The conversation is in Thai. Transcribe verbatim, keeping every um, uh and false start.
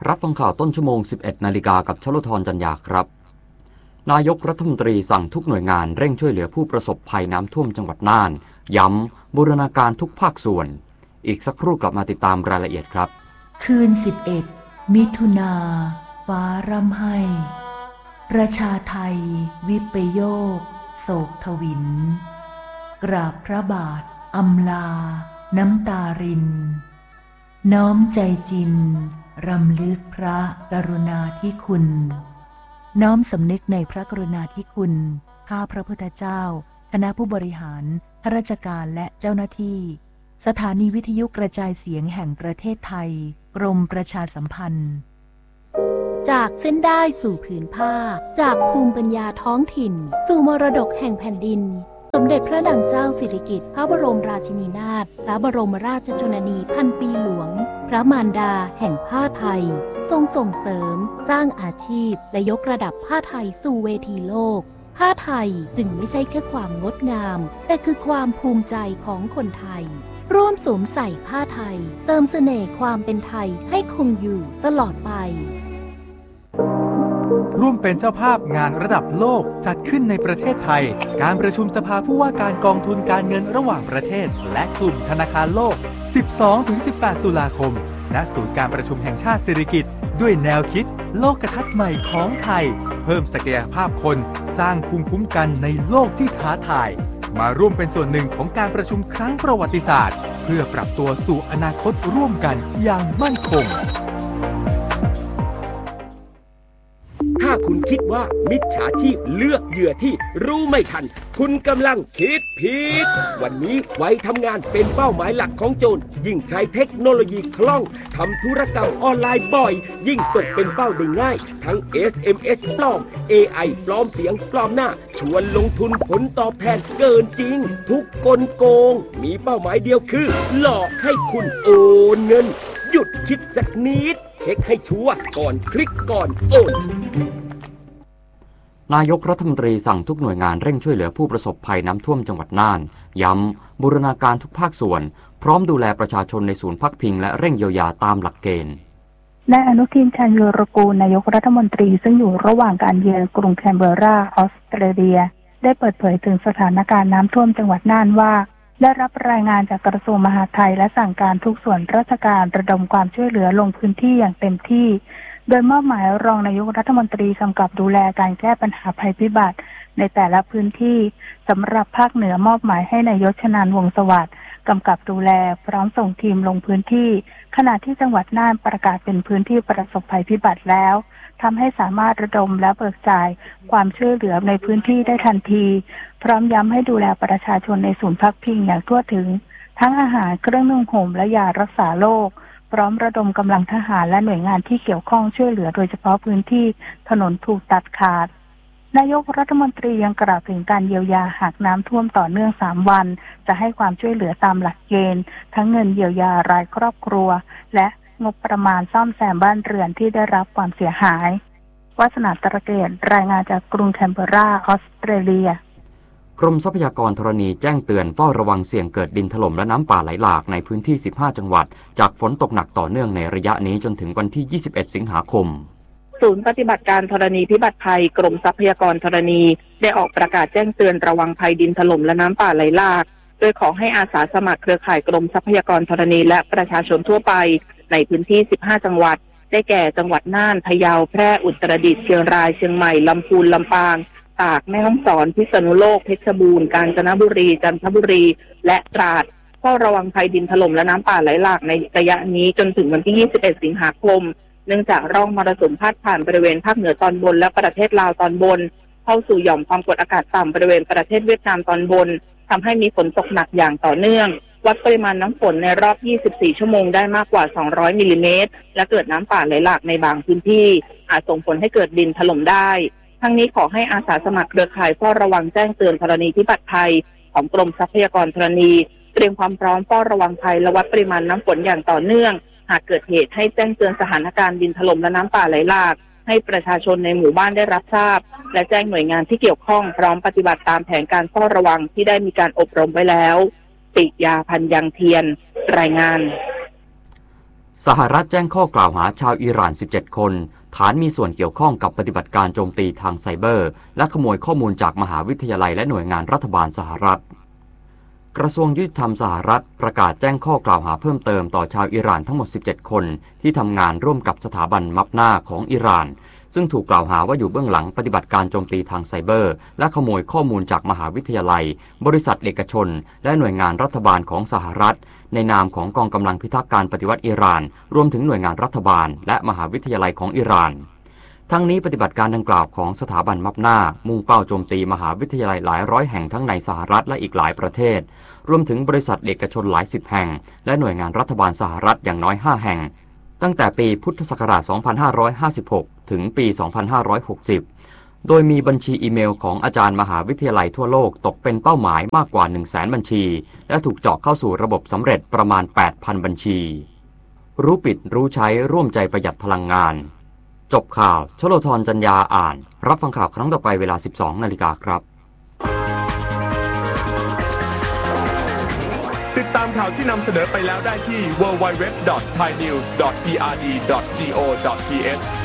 รับฟังข่าวต้นชั่วโมง สิบเอ็ดนาฬิกากับชลธรจันยาครับนายกรัฐมนตรีสั่งทุกหน่วยงานเร่งช่วยเหลือผู้ประสบภัยน้ำท่วมจังหวัดน่านย้ำบูรณาการทุกภาคส่วนอีกสักครู่กลับมาติดตามรายละเอียดครับคืนสิบเอ็ดมิถุนาฟ้าร่ำไห้ประชาไทยวิปโยคโศกทวินกราบพระบาทอำลาน้ำตารินน้อมใจจินรำลึกพระกรุณาธิคุณน้อมสำนึกในพระกรุณาธิคุณข้าพระพุทธเจ้าคณะผู้บริหารข้าราชการและเจ้าหน้าที่สถานีวิทยุกระจายเสียงแห่งประเทศไทยกรมประชาสัมพันธ์จากเส้นได้สู่ผืนผ้าจากภูมิปัญญาท้องถิ่นสู่มรดกแห่งแผ่นดินสมเด็จพระนางเจ้าสิริกิติ์พระบรมราชินีนาถพระบรมราชชนนีพันปีหลวงพระมารดาแห่งผ้าไทยทรงส่งเสริมสร้างอาชีพและยกระดับผ้าไทยสู่เวทีโลกผ้าไทยจึงไม่ใช่แค่ความงดงามแต่คือความภูมิใจของคนไทยร่วมสวมใส่ผ้าไทยเติมเสน่ห์ความเป็นไทยให้คงอยู่ตลอดไปร่วมเป็นเจ้าภาพงานระดับโลกจัดขึ้นในประเทศไทยการประชุมสภาผู้ว่าการกองทุนการเงินระหว่างประเทศและกลุ่มธนาคารโลก สิบสองถึงสิบแปด ตุลาคมณศูนย์การประชุมแห่งชาติสิริกิติ์ด้วยแนวคิดโลกทัศน์ใหม่ของไทยเพิ่มศักยภาพคนสร้างภูมิคุ้มกันในโลกที่ท้าทายมาร่วมเป็นส่วนหนึ่งของการประชุมครั้งประวัติศาสตร์เพื่อปรับตัวสู่อนาคตร่วมกันอย่างมั่นคงถ้าคุณคิดว่ามิจฉาชีพเลือกเหยื่อที่รู้ไม่ทันคุณกำลังคิดผิดวันนี้ไว้ทำงานเป็นเป้าหมายหลักของโจรยิ่งใช้เทคโนโลยีคล่องทำธุรกรรมออนไลน์บ่อยยิ่งตกเป็นเป้าได้ง่ายทั้ง เอส เอ็ม เอส ปลอม เอ ไอ ปลอมเสียงปลอมหน้าชวนลงทุนผลตอบแทนเกินจริงทุกกลโกงมีเป้าหมายเดียวคือหลอกให้คุณโอนเงินหยุดคิดสักนิดเช็คให้ชัวร์ก่อนคลิกก่อนโอนนายกรัฐมนตรีสั่งทุกหน่วยงานเร่งช่วยเหลือผู้ประสบภัยน้ำท่วมจังหวัดน่านย้ำบูรณาการทุกภาคส่วนพร้อมดูแลประชาชนในศูนย์พักพิงและเร่งเยียวยาตามหลักเกณฑ์นายอนุทิน ชาญวีรกูลนายกรัฐมนตรีซึ่งอยู่ระหว่างการเยือนกรุงแคนเบอร์ราออสเตรเลียได้เปิดเผยถึงสถานการณ์น้ำท่วมจังหวัดน่านว่าได้รับรายงานจากกระทรวงมหาดไทยและสั่งการทุกส่วนราชการระดมความช่วยเหลือลงพื้นที่อย่างเต็มที่โดยมอบหมายรองนายกรัฐมนตรีกำกับดูแลการแก้ปัญหาภัยพิบัติในแต่ละพื้นที่สำหรับภาคเหนือมอบหมายให้นายกชนานวงศ์สวัสดิ์กำกับดูแลพร้อมส่งทีมลงพื้นที่ขณะที่จังหวัดน่านประกาศเป็นพื้นที่ประสบภัยพิบัติแล้วทำให้สามารถระดมและเบิกจ่ายความช่วยเหลือในพื้นที่ได้ทันทีพร้อมย้ำให้ดูแลประชาชนในศูนย์พักพิงอย่างทั่วถึงทั้งอาหารเครื่องนุ่งห่มและยารักษาโรคพร้อมระดมกำลังทหารและหน่วยงานที่เกี่ยวข้องช่วยเหลือโดยเฉพาะพื้นที่ถนนถูกตัดขาดนายกรัฐมนตรียังกล่าวถึงการเยียวยาหากน้ำท่วมต่อเนื่องสามวันจะให้ความช่วยเหลือตามหลักเกณฑ์ทั้งเงินเยียวยารายครอบครัวและงบประมาณซ่อมแซมบ้านเรือนที่ได้รับความเสียหายวาสนาตระเกตรายงานจากกรุงแคนเบอร์ราออสเตรเลียกรมทรัพยากรธรณีแจ้งเตือนเฝ้าระวังเสี่ยงเกิดดินถล่มและน้ำป่าไหลหลากในพื้นที่สิบห้าจังหวัดจากฝนตกหนักต่อเนื่องในระยะนี้จนถึงวันที่ยี่สิบเอ็ดสิงหาคมศูนย์ปฏิบัติการธรณีพิบัติภัยกรมทรัพยากรธรณีได้ออกประกาศแจ้งเตือนระวังภัยดินถล่มและน้ำป่าไหลหลากโดยขอให้อาสาสมัครเครือข่ายกรมทรัพยากรธรณีและประชาชนทั่วไปในพื้นที่สิบห้าจังหวัดได้แก่จังหวัดน่านพะเยาแพร่อุตรดิตถ์เชียงรายเชียงใหม่ลำพูนลำปางตากแม่ฮ่องสอนพิษณุโลกเพชรบูรณ์กาญจนบุรีจันทบุรีและตราดเฝ้าระวังภัยดินถล่มและน้ำป่าไหลหลากในระยะนี้จนถึงวันที่ยี่สิบเอ็ดสิงหาคมเนื่องจากร่องมรสุมพาดผ่านบริเวณภาคเหนือตอนบนและประเทศลาวตอนบนเข้าสู่หย่อมความกดอากาศต่ำบริเวณประเทศเวียดนามตอนบนทำให้มีฝนตกหนักอย่างต่อเนื่องวัดปริมาณน้ำฝนในรอบยี่สิบสี่ชั่วโมงได้มากกว่าสองร้อยมิลลิเมตรและเกิดน้ำป่าไหลหลากในบางพื้นที่อาจส่งผลให้เกิดดินถล่มได้ทั้งนี้ขอให้อาสาสมัครเครือข่ายเฝ้าระวังแจ้งเตือนธรณีพิบัติภัยของกรมทรัพยากรธรณีเตรียมความพร้อมเฝ้าระวังภัยและวัดปริมาณน้ำฝนอย่างต่อเนื่องหากเกิดเหตุให้แจ้งเตือนสถานการณ์ดินถล่มและน้ำป่าไหลหลากให้ประชาชนในหมู่บ้านได้รับทราบและแจ้งหน่วยงานที่เกี่ยวข้องพร้อมปฏิบัติตามแผนการเฝ้าระวังที่ได้มีการอบรมไว้แล้วปิยาพันยังเทียนรายงานสหรัฐแจ้งข้อกล่าวหาชาวอิหร่านสิบเจ็ดคนฐานมีส่วนเกี่ยวข้องกับปฏิบัติการโจมตีทางไซเบอร์และขโมยข้อมูลจากมหาวิทยาลัยและหน่วยงานรัฐบาลสหรัฐกระทรวงยุติธรรมสหรัฐประกาศแจ้งข้อกล่าวหาเพิ่มเติมต่อชาวอิหร่านทั้งหมดสิบเจ็ดคนที่ทำงานร่วมกับสถาบันมับนาของอิหร่านซึ่งถูกกล่าวหาว่าอยู่เบื้องหลังปฏิบัติการโจมตีทางไซเบอร์และขโมยข้อมูลจากมหาวิทยาลัยบริษัทเอกชนและหน่วยงานรัฐบาลของสหรัฐในนามของกองกำลังพิทักษ์การปฏิวัติอิหร่านรวมถึงหน่วยงานรัฐบาลและมหาวิทยาลัยของอิหร่านทั้งนี้ปฏิบัติการดังกล่าวของสถาบันมับนามุ่งเป้าโจมตีมหาวิทยาลัยหลายร้อยแห่งทั้งในสหรัฐและอีกหลายประเทศรวมถึงบริษัทเอกชนหลายสิบแห่งและหน่วยงานรัฐบาลสหรัฐอย่างน้อยห้าแห่งตั้งแต่ปีพุทธศักราช สองพันห้าร้อยห้าสิบหก ถึงปี สองพันห้าร้อยหกสิบ โดยมีบัญชีอีเมลของอาจารย์มหาวิทยาลัยทั่วโลกตกเป็นเป้าหมายมากกว่า หนึ่งแสน บัญชีและถูกเจาะเข้าสู่ระบบสำเร็จประมาณ แปดพัน บัญชีรู้ปิดรู้ใช้ร่วมใจประหยัดพลังงานจบข่าวชโลธรจัญญาอ่านรับฟังข่าวครั้งต่อไปเวลา สิบสอง นาฬิกาครับติดตามข่าวที่นำเสนอไปแล้วได้ที่ ดับเบิลยู ดับเบิลยู ดับเบิลยู ดอท ไทยนิวส์ ดอท พี อาร์ ดี ดอท จี โอ ดอท ที เอช